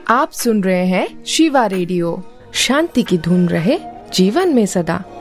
आप सुन रहे हैं शिवा रेडियो। शांति की धुन रहे जीवन में सदा।